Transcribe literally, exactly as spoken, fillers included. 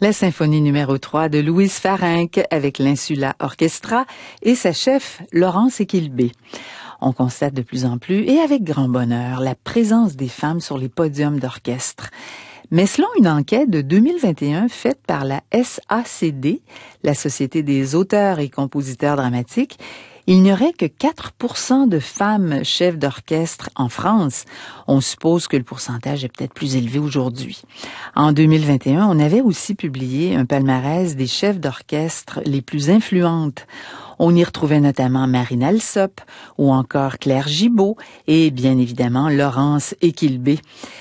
La symphonie numéro trois de Louise Farenc avec l'Insula Orchestra et sa chef Laurence Equilbé. On constate de plus en plus, et avec grand bonheur, la présence des femmes sur les podiums d'orchestre. Mais selon une enquête de deux mille vingt et un faite par la S A C D, la Société des auteurs et compositeurs dramatiques, il n'y aurait que quatre pour cent de femmes chefs d'orchestre en France. On suppose que le pourcentage est peut-être plus élevé aujourd'hui. En deux mille vingt et un, on avait aussi publié un palmarès des chefs d'orchestre les plus influentes. On y retrouvait notamment Marine Alsop ou encore Claire Gibault et bien évidemment Laurence Equilbé.